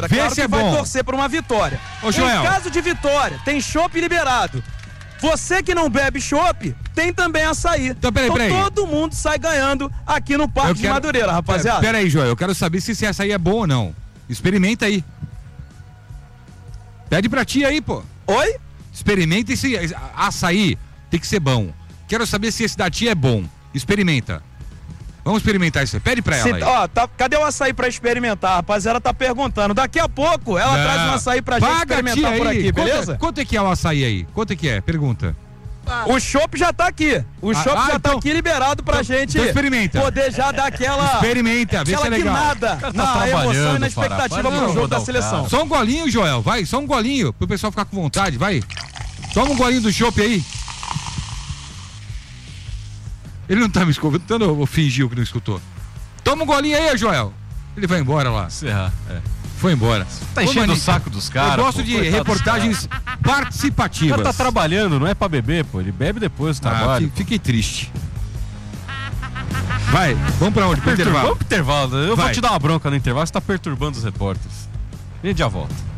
Vê claro se que é vai bom. torcer por uma vitória. Ô, Joel. Em caso de vitória, tem chopp liberado. Você que não bebe chopp, tem também açaí. Então, peraí. Todo mundo sai ganhando aqui no Parque de Madureira, rapaziada. Peraí, Joel, eu quero saber se esse açaí é bom ou não. Experimenta aí. Pede pra ti aí, pô. Oi? Experimenta esse açaí, tem que ser bom. Quero saber se esse da tia é bom. Experimenta. Vamos experimentar isso aí. Pede pra ela aí. Ó, cadê o açaí pra experimentar? A rapaziada tá perguntando. Daqui a pouco ela traz um açaí pra gente experimentar por aqui, beleza? Quanto é que é o açaí aí? Quanto é que é? Pergunta. O chopp já tá aqui. O chopp já então, tá aqui liberado pra gente experimenta. poder já dar aquela... Experimenta, vê se é legal. Guinada na emoção e na expectativa pro jogo da seleção. Só um golinho, Joel, vai. Só um golinho, pro pessoal ficar com vontade, vai. Toma um golinho do chopp aí. Ele não tá me escutando ou fingiu que não escutou? Toma um golinho aí, Joel. Ele vai embora lá. Foi embora. Tá enchendo o saco dos caras. Eu gosto de reportagens participativas. O cara tá trabalhando, não é pra beber, pô. Ele bebe depois do trabalho. Fiquei triste. Vai, vamos pra onde? Pro intervalo. Vamos pro intervalo. Eu vou te dar uma bronca no intervalo, você tá perturbando os repórteres. A gente já volta.